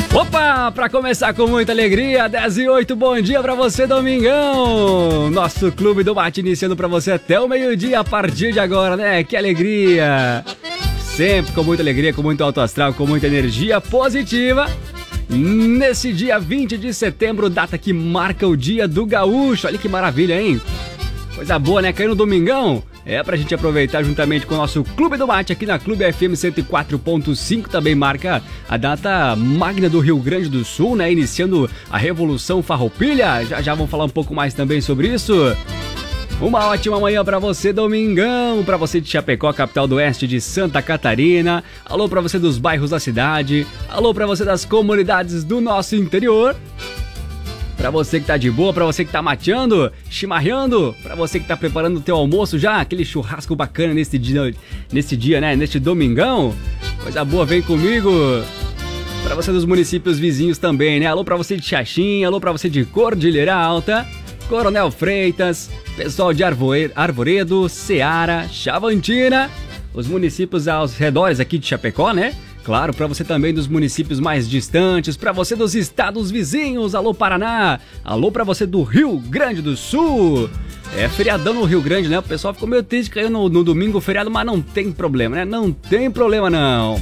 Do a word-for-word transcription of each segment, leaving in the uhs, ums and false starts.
Opa, pra começar com muita alegria, dez e oito, bom dia pra você, domingão! Nosso Clube do Mate iniciando pra você até o meio-dia a partir de agora, né? Que alegria! Sempre com muita alegria, com muito alto astral, com muita energia positiva. Nesse dia vinte de setembro, data que marca o Dia do Gaúcho. Olha que maravilha, hein? Coisa boa, né? Caiu no domingão. É pra gente aproveitar juntamente com o nosso Clube do Mate aqui na Clube F M cento e quatro ponto cinco. Também marca a data magna do Rio Grande do Sul, né? Iniciando a Revolução Farroupilha. Já já vamos falar um pouco mais também sobre isso. Uma ótima manhã pra você, domingão. Pra você de Chapecó, capital do oeste de Santa Catarina. Alô pra você dos bairros da cidade. Alô pra você das comunidades do nosso interior. Pra você que tá de boa, pra você que tá mateando, chimarrando, pra você que tá preparando o teu almoço já, aquele churrasco bacana nesse dia, nesse dia, né, neste domingão. Coisa boa, vem comigo. Pra você dos municípios vizinhos também, né? Alô pra você de Xaxim, alô pra você de Cordilheira Alta, Coronel Freitas, pessoal de Arvoredo, Arvoredo, Ceará, Chavantina, os municípios aos redores aqui de Chapecó, né? Claro, para você também dos municípios mais distantes, para você dos estados vizinhos, alô Paraná, alô para você do Rio Grande do Sul. É feriadão no Rio Grande, né? O pessoal ficou meio triste que caiu no, no domingo o feriado, mas não tem problema, né? Não tem problema não.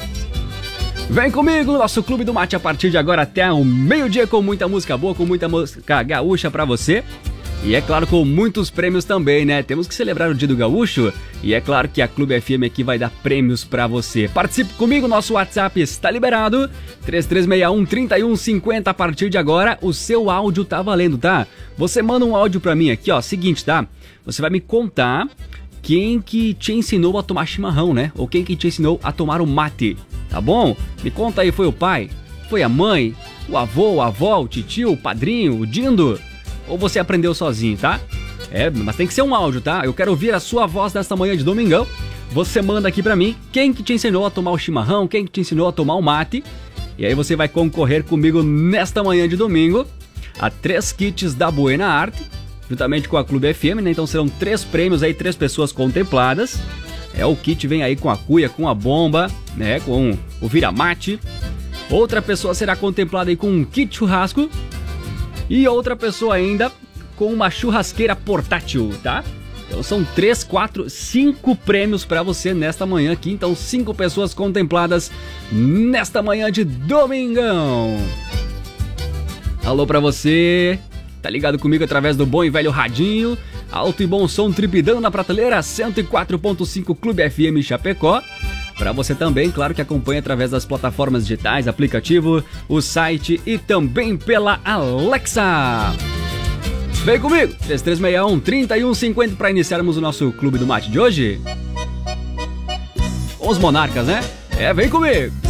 Vem comigo, nosso Clube do Mate a partir de agora até o meio-dia com muita música boa, com muita música gaúcha para você. E é claro, com muitos prêmios também, né? Temos que celebrar o Dia do Gaúcho e é claro que a Clube F M aqui vai dar prêmios pra você. Participe comigo, nosso WhatsApp está liberado, três três seis um, três um cinco zero. A partir de agora, o seu áudio tá valendo, tá? Você manda um áudio pra mim aqui, ó, seguinte, tá? Você vai me contar quem que te ensinou a tomar chimarrão, né? Ou quem que te ensinou a tomar o mate, tá bom? Me conta aí, foi o pai? Foi a mãe? O avô, a avó, o titio, o padrinho, o dindo? Ou você aprendeu sozinho, tá? É, mas tem que ser um áudio, tá? Eu quero ouvir a sua voz nesta manhã de domingão. Você manda aqui pra mim quem que te ensinou a tomar o chimarrão, quem que te ensinou a tomar o mate. E aí você vai concorrer comigo nesta manhã de domingo a três kits da Buena Arte, juntamente com a Clube F M, né? Então serão três prêmios aí, três pessoas contempladas. É, o kit vem aí com a cuia, com a bomba, né? Com o vira-mate. Outra pessoa será contemplada aí com um kit churrasco. E outra pessoa ainda com uma churrasqueira portátil, tá? Então são três, quatro, cinco prêmios pra você nesta manhã aqui. Então cinco pessoas contempladas nesta manhã de domingão. Alô pra você, tá ligado comigo através do bom e velho radinho. Alto e bom som tripidando na prateleira, cento e quatro ponto cinco Clube F M Chapecó. Para você também, claro que acompanha através das plataformas digitais, aplicativo, o site e também pela Alexa. Vem comigo, três três seis um, três um cinco zero para iniciarmos o nosso Clube do Mate de hoje. Os Monarcas, né? É, vem comigo.